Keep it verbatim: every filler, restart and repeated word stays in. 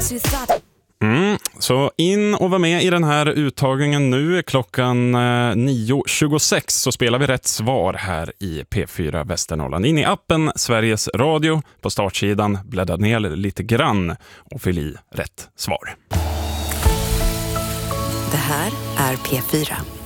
Mm, så in och var med i den här uttagningen nu. Klockan eh, nio tjugosex så spelar vi rätt svar här i P fyra Västernorrland. In i appen Sveriges Radio, på startsidan bläddra ner lite grann och fyll i rätt svar. Det här är P fyra.